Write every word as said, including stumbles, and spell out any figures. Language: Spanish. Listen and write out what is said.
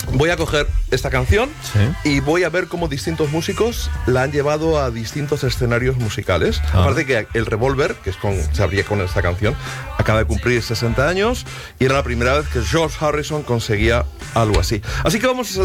voy a coger esta canción Sí. y voy a ver cómo distintos músicos la han llevado a distintos escenarios musicales. Ah. Aparte que el Revolver, que es con, se abría con esta canción, acaba de cumplir sesenta años y era la primera vez que George Harrison conseguía algo así. Así que vamos a